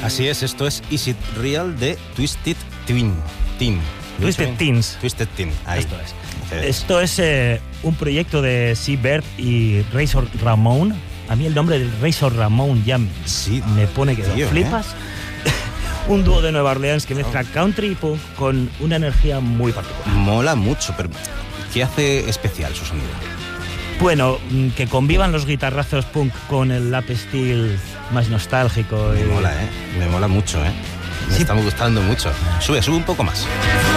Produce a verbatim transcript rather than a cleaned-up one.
Así es, esto es Is It Real de Twisted Twin. Teen. Twisted Teens. Twisted Teen, ahí. Esto es. Sí. Esto es eh, un proyecto de Seabird y Razor Ramon. A mí el nombre de Razor Ramon ya Sí, me pone que tío, flipas. ¿eh? Un dúo de Nueva Orleans que mezcla country y punk con una energía muy particular. Mola mucho, pero ¿qué hace especial su sonido? Bueno, que convivan los guitarrazos punk con el lap steel más nostálgico. Me y... mola, ¿eh? Me mola mucho, ¿eh? Me Sí. está gustando mucho. Sube, sube un poco más.